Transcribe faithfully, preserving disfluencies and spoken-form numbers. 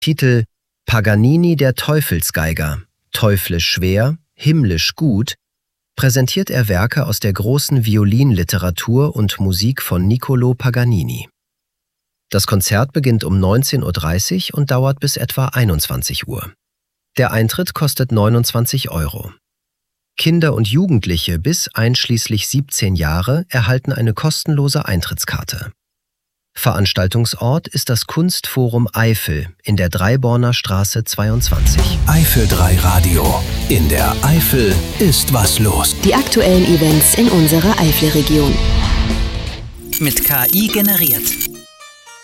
Titel Paganini der Teufelsgeiger, teuflisch schwer, himmlisch gut, präsentiert er Werke aus der großen Violinliteratur und Musik von Niccolò Paganini. Das Konzert beginnt um neunzehn Uhr dreißig und dauert bis etwa einundzwanzig Uhr. Der Eintritt kostet neunundzwanzig Euro. Kinder und Jugendliche bis einschließlich siebzehn Jahre erhalten eine kostenlose Eintrittskarte. Veranstaltungsort ist das Kunstforum Eifel in der Dreiborner Straße zweiundzwanzig. Eifel drei Radio. In der Eifel ist was los. Die aktuellen Events in unserer Eifelregion. Mit K I generiert.